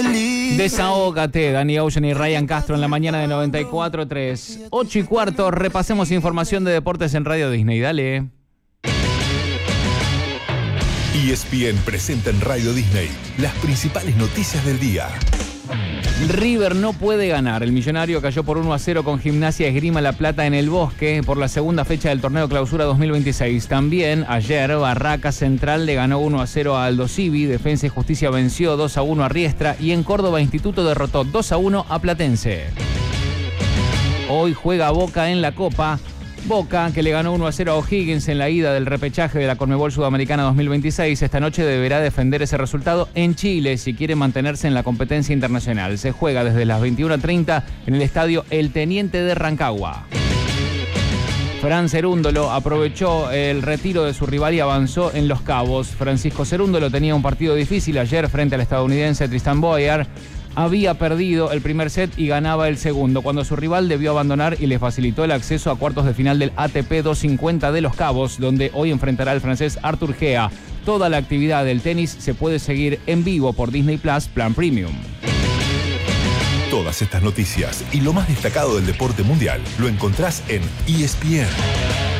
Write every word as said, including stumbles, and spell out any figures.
Desahógate, Danny Ocean y Ryan Castro en la mañana de noventa y cuatro tres. ocho y cuarto, repasemos información de deportes en Radio Disney. Dale. E S P N presenta en Radio Disney las principales noticias del día. River no puede ganar. El Millonario cayó por uno a cero con Gimnasia Esgrima La Plata en el Bosque por la segunda fecha del torneo Clausura dos mil veintiséis. También ayer Barraca Central le ganó uno a cero a Aldo Civi. Defensa y Justicia venció dos a uno a Riestra. Y en Córdoba Instituto derrotó dos a uno a Platense. Hoy juega Boca en la Copa. Boca, que le ganó uno a cero a O'Higgins en la ida del repechaje de la Conmebol Sudamericana dos mil veintiséis, esta noche deberá defender ese resultado en Chile si quiere mantenerse en la competencia internacional. Se juega desde las veintiuna treinta en el estadio El Teniente de Rancagua. Fran Cerúndolo aprovechó el retiro de su rival y avanzó en Los Cabos. Francisco Cerúndolo tenía un partido difícil ayer frente al estadounidense Tristan Boyer. Había perdido el primer set y ganaba el segundo, cuando su rival debió abandonar y le facilitó el acceso a cuartos de final del A T P doscientos cincuenta de Los Cabos, donde hoy enfrentará al francés Arthur Gea. Toda la actividad del tenis se puede seguir en vivo por Disney Plus Plan Premium. Todas estas noticias y lo más destacado del deporte mundial lo encontrás en E S P N.